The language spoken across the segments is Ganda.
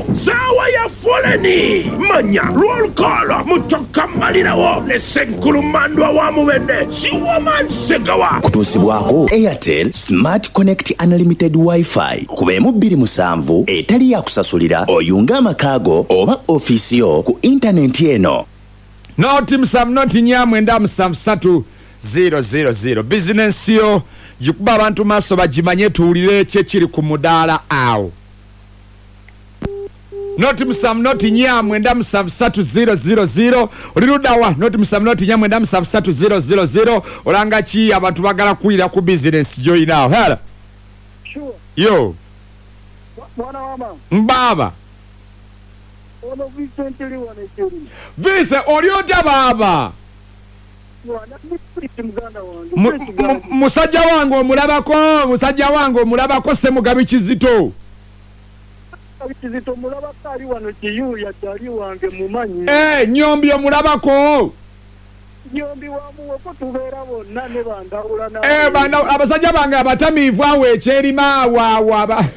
sawa ya foleni manya roll call mutoka malirawo ne senkulu mandwa wa mubende Siwoman Segawa kutuusibwako Airtel Smart Connect Unlimited Wi-Fi kubemu 27 etali ya kusasulira oyunga amakaago oba ofisi yo ku internet eno. Noti msam noti nyamwenda msam 3000 business yo yukuba abantu maso bajimanye tuulire kye kiri ku mudaala awo. Noti msam noti nyamwenda msam 3000 olirudawa noti msam noti nyamwenda msam 3000 olanga ki abantu bagala kuira ku business yo inawo. Hello. Sure. Yo. Mwana wama. Mbaba. Ono Vincent liwane chiri. Vise oliota baba. Mwana nipiti mganda wangu. Musajja wangu omulabako Ssemugabi Kizito. Kizito mulabako ali wano kiyu ya kyali wange mumanyi. Nyombi omulabako. Nyombi wamuwe ko tubeera bonna ne bandawula na. Banda abasajja bange abatamiivu awo ekyerima wawa.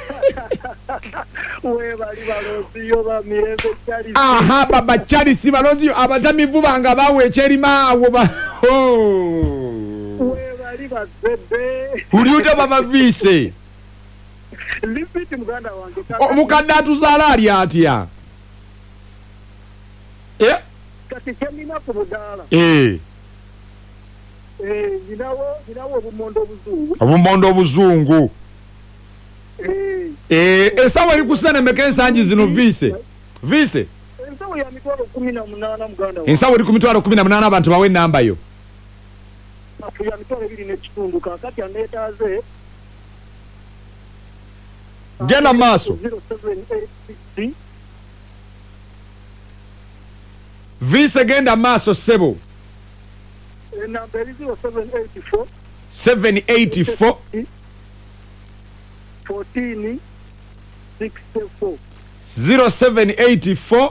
We bali balozi yo ba mirembe kyali. Aha baba kyali si balozi abatamiivu bange abawo ekyerima awo ba. We bali bazebe. Uliuta baba Vise. Lipiti mganda wange. Omukadde atuzaala ali atya? Kati kyemina ku budaala. Ninawo obumondo obuzungu. Esawa eri kusana mekensanji zino Vise. Ensawo ya mitwalo 18 muganda wange. Ensawo eri ku mitwalo 18 abantu bawe namba yo. Ya mitwalo 2 n'ekitundu kakati anetaze. Genda maaso. 0786 Vise genda maaso sebo. Number 0784 784 14 64 0784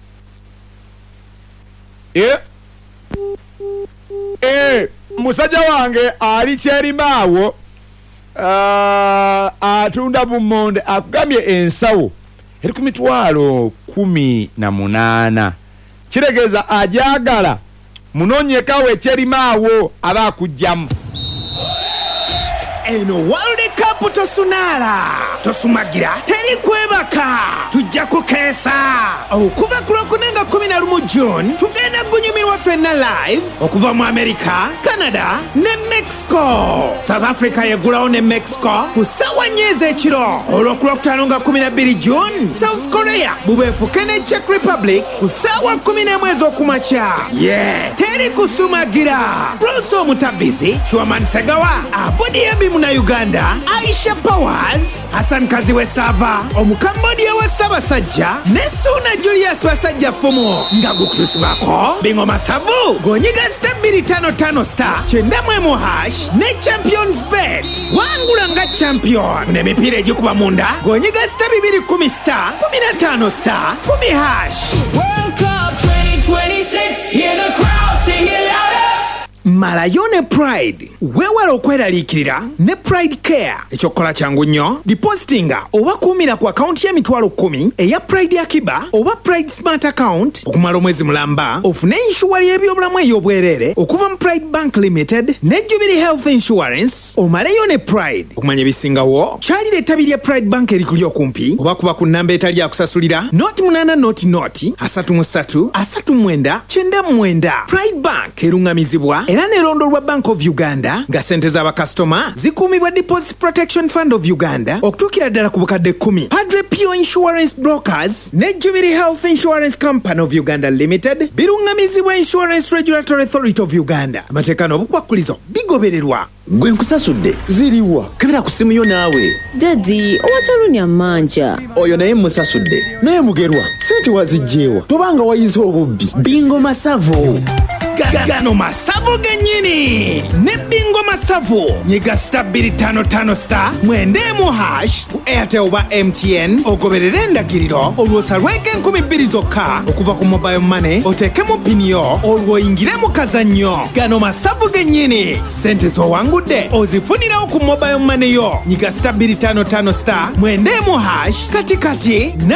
musajja wange ali kyerimaawo atunda bumonde akugambye ensawo eri ku mitwalo 18 kiregeeza ajagala munonyekawo ekyerimaawo aba akujjamu. Eno World Cup tosumagira teri kwebaka tujja kukeesa okuva ku Lwokunenga 11 June tugenda gunyumirwa ffenna live okuva mu America, Canada ne Mexico. South Africa yegulawo ne Mexico ku ssaawa 4 ez'ekiro. Olw'okulwokutaano nga 12 June South Korea bubeefuke ne Czech Republic ku ssaawa 11 ez'okumakya. Teri kusumagira. Bruce Omutabizi, Siwoman Segawa, Abudi Muna Uganda, Aisha Powers, Hassan Kaziwe Sava, Omukambodia wa Ssaabasajja, ne Suna Julius Basajja Fumu. Nga gukutusibako Bingo Masavu gonyiga star 255 star 91 hash ne Champions Bet. Wangula nga champion n'emipiira egikuba munda gonyiga star 210 star 15 star 10 hash. World Cup 2026, hear the crowd sing it louder. Malayo ne Pride weewala okweraliikirira ne Pride Care. Ekyokukola kyangu nnyo depositinga oba kuumira ku akaunti y'emitwalo 10 eya Pride Akiba oba Pride Smart Account okumala omwezi mulamba ofune inshuwali y'ebyobulamu ey'obwereere okuva mu Pride Bank Limited ne Jubilee Health Insurance. Omaleyo ne Pride okumanya ebisingawo kyalira ettabi lya Pride Bank erikuli okumpi oba kuba ku nnamba etali ya kusasulira noti 8 noti 33 39 99. Pride Bank erungamizibwa era nerondolwa Bank of Uganda nga sente z'abakasitoma zikuumibwa Deposit Protection Fund of Uganda okutuukira ddala ku bukadde 10. Padre Pio Insurance Brokers ne Jubilee Health Insurance Company of Uganda Limited birungamizibwa Insurance Regulatory Authority of Uganda. Amateeka n'obukwakkulizo bigobererwa. Gwe nkusasudde ziriwa kebera ku simu yo naawe. Daddy, owasalunya manja. Oyo naye musasudde naye mugerwa sente wazijjeewa tobanga wayize obubbi. Bingo Masavu Gano Masavu gennyini ne Bingo Masavu nyiga star 255 star 91 hash ku Airtel oba MTN ogoberere endagiriro olwosalweko 2000 zokka okuva ku mobile money oteekemu pini yo olwoyingire mu kazannyo. Gano Masavu gennyini sente z'owangudde ozifunirawo ku mobile money yo nyiga star 255 star 91 hash kati